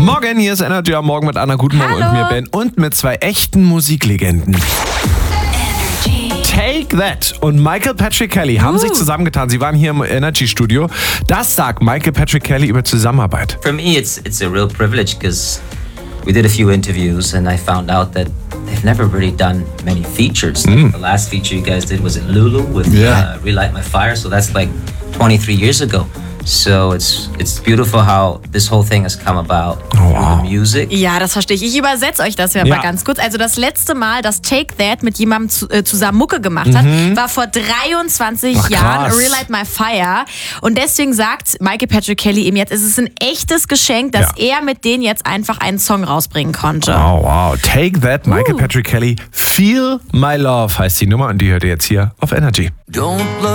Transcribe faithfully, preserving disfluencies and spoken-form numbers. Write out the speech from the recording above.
Morgen, hier ist Energy am Morgen mit Anna Gutenberg und mir, Ben, und mit zwei echten Musiklegenden. Take That und Michael Patrick Kelly haben uh. sich zusammengetan. Sie waren hier im Energy Studio. Das sagt Michael Patrick Kelly über Zusammenarbeit. For me, it's it's a real privilege because we did a few interviews and I found out that they've never really done many features. Mm. The last feature you guys did was at Lulu with yeah. uh, Relight My Fire, so that's like twenty-three years ago. So it's it's beautiful how this whole thing has come about oh, wow. through the music. Ja, das verstehe ich. Ich übersetze euch das ja, ja mal ganz kurz. Also das letzte Mal, dass Take That mit jemandem zu, äh, zusammen Mucke gemacht mhm. hat, war vor dreiundzwanzig Ach, Jahren, Relight My Fire. Und deswegen sagt Michael Patrick Kelly ihm jetzt, es ist ein echtes Geschenk, dass ja. er mit denen jetzt einfach einen Song rausbringen konnte. Oh, wow. Take That, Michael uh. Patrick Kelly. Feel My Love heißt die Nummer und die hört ihr jetzt hier auf Energy. Don't